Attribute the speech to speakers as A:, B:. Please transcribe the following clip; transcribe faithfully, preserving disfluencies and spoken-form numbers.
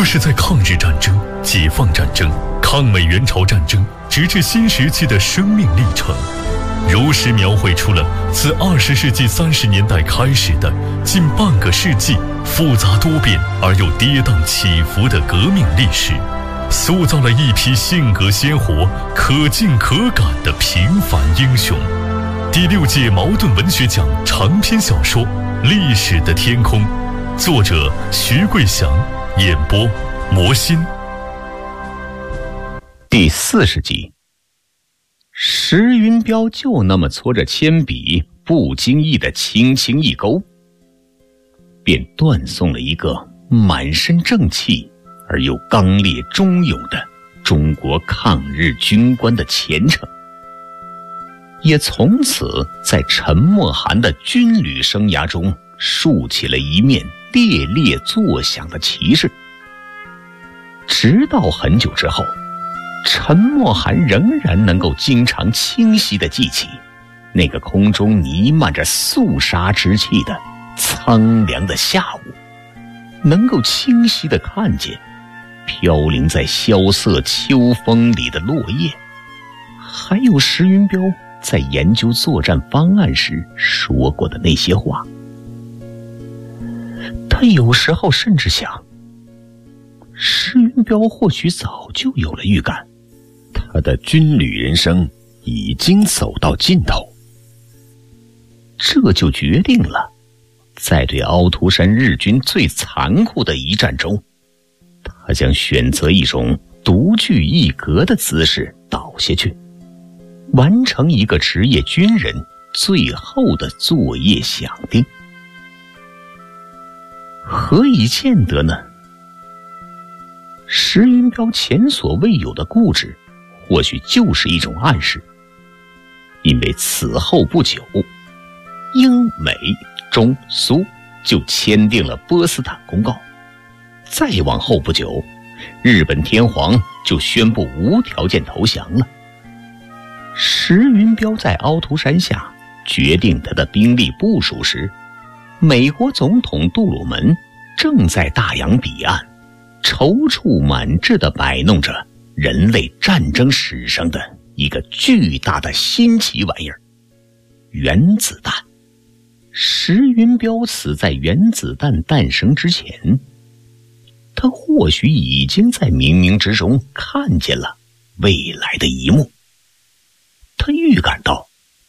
A: 是在抗日战争、解放战争、抗美援朝战争，直至新时期的生命历程，如实描绘出了自二十世纪三十年代开始的近半个世纪复杂多变而又跌宕起伏的革命历史，塑造了一批性格鲜活、可敬可感的平凡英雄。第六届茅盾文学奖长篇小说《历史的天空》，作者徐桂祥，演播魔心。
B: 第四十集，石云彪就那么搓着铅笔，不经意的轻轻一勾，便断送了一个满身正气而又刚烈忠勇的中国抗日军官的前程，也从此在陈默涵的军旅生涯中竖起了一面猎猎作响的旗帜。直到很久之后，陈默涵仍然能够经常清晰地记起那个空中弥漫着肃杀之气的苍凉的下午，能够清晰地看见飘零在萧瑟秋风里的落叶，还有石云彪在研究作战方案时说过的那些话。他有时候甚至想，石云彪或许早就有了预感，他的军旅人生已经走到尽头，这就决定了在对凹凸山日军最残酷的一战中，他将选择一种独具一格的姿势倒下去，完成一个职业军人最后的作业响定。何以见得呢？石云彪前所未有的固执，或许就是一种暗示。因为此后不久，英美中苏就签订了波茨坦公告，再往后不久，日本天皇就宣布无条件投降了。石云彪在凹凸山下决定他的兵力部署时，美国总统杜鲁门正在大洋彼岸踌躇满志地摆弄着人类战争史上的一个巨大的新奇玩意儿——原子弹。石云彪死在原子弹诞生之前，他或许已经在冥冥之中看见了未来的一幕。他预感到